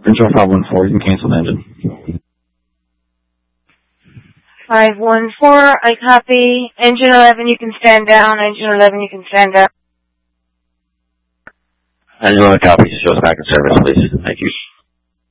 Control 514, you can cancel the engine. 514, I copy. Engine 11, you can stand down. Engine 11, you can stand up. Engine 11 copy. Show us back in service, please. Thank you.